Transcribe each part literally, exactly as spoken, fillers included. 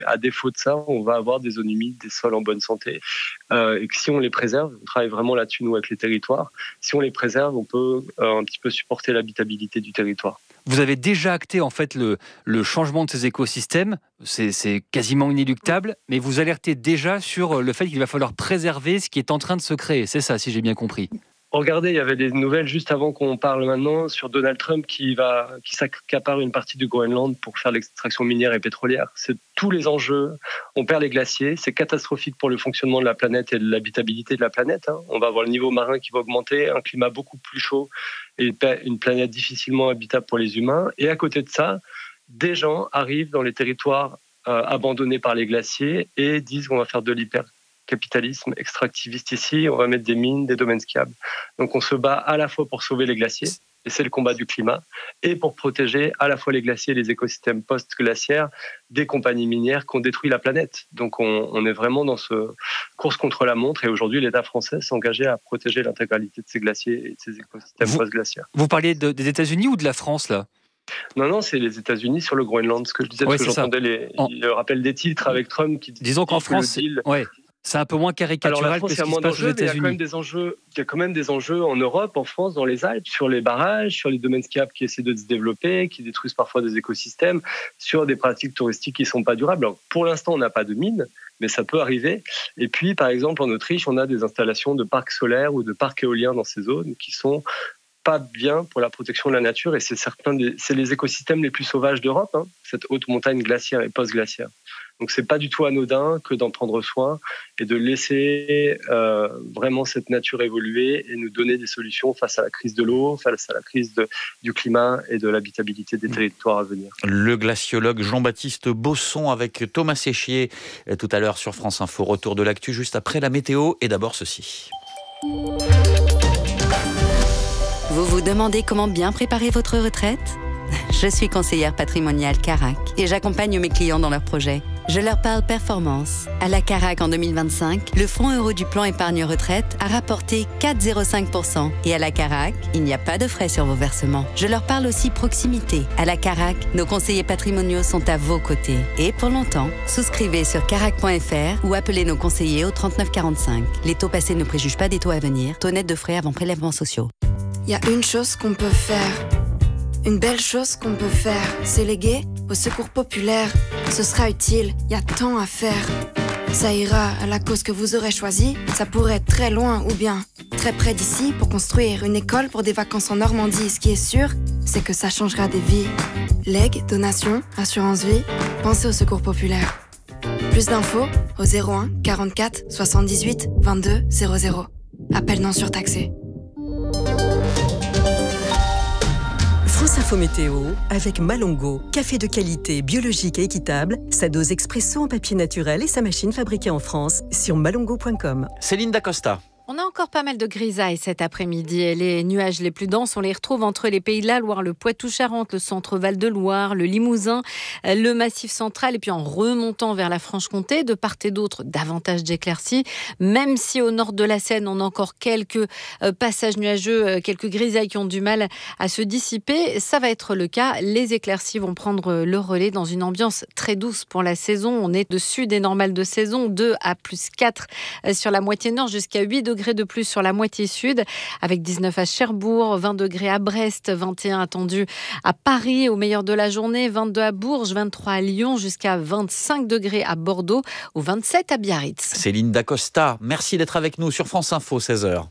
À défaut de ça, on va avoir des zones humides, des sols en bonne santé. Euh, et que si on les préserve, on travaille vraiment là-dessus, nous, avec les territoires. Si on les préserve, on peut euh, un petit peu supporter l'habitabilité du territoire. Vous avez déjà acté en fait le, le changement de ces écosystèmes, c'est, c'est quasiment inéluctable, mais vous alertez déjà sur le fait qu'il va falloir préserver ce qui est en train de se créer. C'est ça, si j'ai bien compris. Regardez, il y avait des nouvelles juste avant qu'on parle maintenant sur Donald Trump qui va qui s'accapare une partie du Groenland pour faire l'extraction minière et pétrolière. C'est tous les enjeux. On perd les glaciers, c'est catastrophique pour le fonctionnement de la planète et de l'habitabilité de la planète. On va avoir le niveau marin qui va augmenter, un climat beaucoup plus chaud et une planète difficilement habitable pour les humains. Et à côté de ça, des gens arrivent dans les territoires euh, abandonnés par les glaciers et disent qu'on va faire de l'hyper capitalisme extractiviste ici, on va mettre des mines, des domaines skiables. Donc on se bat à la fois pour sauver les glaciers, et c'est le combat du climat, et pour protéger à la fois les glaciers et les écosystèmes post-glaciaires des compagnies minières qui ont détruit la planète. Donc on, on est vraiment dans ce course contre la montre, et aujourd'hui l'État français s'est engagé à protéger l'intégralité de ces glaciers et de ces écosystèmes vous, post-glaciaires. Vous parliez de, des États-Unis ou de la France là ? Non, non, c'est les États-Unis sur le Groenland. Ce que je disais, ouais, parce que j'entendais les, en... le rappel des titres avec Trump qui disons qu'en France, deal... ouais. C'est un peu moins caricatural Alors la France, que ce il y a qui moins se passe aux d'enjeux, mais il y a quand même États-Unis. des enjeux. Il y a quand même des enjeux en Europe, en France, dans les Alpes, sur les barrages, sur les domaines skiables qui essaient de se développer, qui détruisent parfois des écosystèmes, sur des pratiques touristiques qui ne sont pas durables. Alors, pour l'instant, on n'a pas de mines, mais ça peut arriver. Et puis, par exemple, en Autriche, on a des installations de parcs solaires ou de parcs éoliens dans ces zones qui sont pas bien pour la protection de la nature, et c'est certains des, c'est les écosystèmes les plus sauvages d'Europe, hein, cette haute montagne glaciaire et post-glaciaire. Donc c'est pas du tout anodin que d'en prendre soin et de laisser euh, vraiment cette nature évoluer et nous donner des solutions face à la crise de l'eau, face à la crise de, du climat et de l'habitabilité des territoires à venir. Le glaciologue Jean-Baptiste Bausson avec Thomas Séchier tout à l'heure sur France Info. Retour de l'actu juste après la météo, et d'abord ceci. Vous vous demandez comment bien préparer votre retraite ? Je suis conseillère patrimoniale Carac et j'accompagne mes clients dans leurs projets. Je leur parle performance. À la Carac en deux mille vingt-cinq, le fonds euro du plan épargne retraite a rapporté quatre virgule zéro cinq pour cent. Et à la Carac, il n'y a pas de frais sur vos versements. Je leur parle aussi proximité. À la Carac, nos conseillers patrimoniaux sont à vos côtés. Et pour longtemps, souscrivez sur carac point f r ou appelez nos conseillers au trente-neuf quarante-cinq. Les taux passés ne préjugent pas des taux à venir. Taux net de frais avant prélèvements sociaux. Il y a une chose qu'on peut faire. Une belle chose qu'on peut faire, c'est léguer au secours populaire. Ce sera utile, il y a tant à faire. Ça ira à la cause que vous aurez choisie. Ça pourrait être très loin ou bien très près d'ici pour construire une école pour des vacances en Normandie. Ce qui est sûr, c'est que ça changera des vies. Legs, donations, assurance vie, pensez au secours populaire. Plus d'infos au zéro un quarante-quatre soixante-dix-huit vingt-deux zéro zéro. Appel non surtaxé. France Info Météo avec Malongo, café de qualité, biologique et équitable, sa dose expresso en papier naturel et sa machine fabriquée en France sur malongo point com. Céline Dacosta. On a encore pas mal de grisailles cet après-midi et les nuages les plus denses, on les retrouve entre les Pays de la Loire, le Poitou-Charentes, le centre Val-de-Loire, le Limousin, le Massif central et puis en remontant vers la Franche-Comté, de part et d'autre, davantage d'éclaircies. Même si au nord de la Seine, on a encore quelques passages nuageux, quelques grisailles qui ont du mal à se dissiper, ça va être le cas. Les éclaircies vont prendre le relais dans une ambiance très douce pour la saison. On est dessus des normales de saison, deux à plus quatre sur la moitié nord, jusqu'à huit degrés de plus sur la moitié sud, avec dix-neuf à Cherbourg, vingt degrés à Brest, vingt et un attendus à Paris au meilleur de la journée, vingt-deux à Bourges, vingt-trois à Lyon, jusqu'à vingt-cinq degrés à Bordeaux ou vingt-sept à Biarritz. Céline Dacosta, merci d'être avec nous sur France Info, seize heures.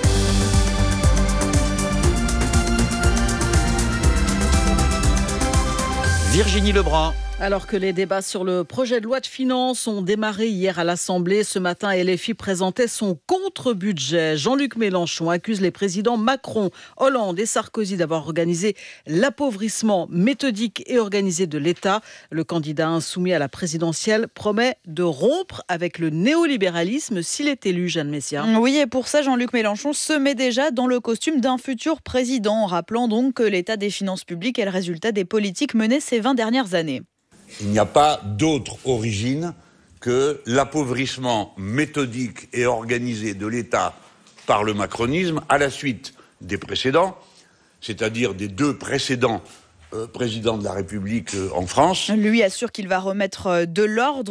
Virginie Lebrun. Alors que les débats sur le projet de loi de finances ont démarré hier à l'Assemblée, ce matin, L F I présentait son contre-budget. Jean-Luc Mélenchon accuse les présidents Macron, Hollande et Sarkozy d'avoir organisé l'appauvrissement méthodique et organisé de l'État. Le candidat insoumis à la présidentielle promet de rompre avec le néolibéralisme s'il est élu, Jeanne Messia. Oui, et pour ça, Jean-Luc Mélenchon se met déjà dans le costume d'un futur président, rappelant donc que l'état des finances publiques est le résultat des politiques menées ces vingt dernières années. Il n'y a pas d'autre origine que l'appauvrissement méthodique et organisé de l'État par le macronisme à la suite des précédents, c'est-à-dire des deux précédents euh, président de la République euh, en France. Lui assure qu'il va remettre de l'ordre.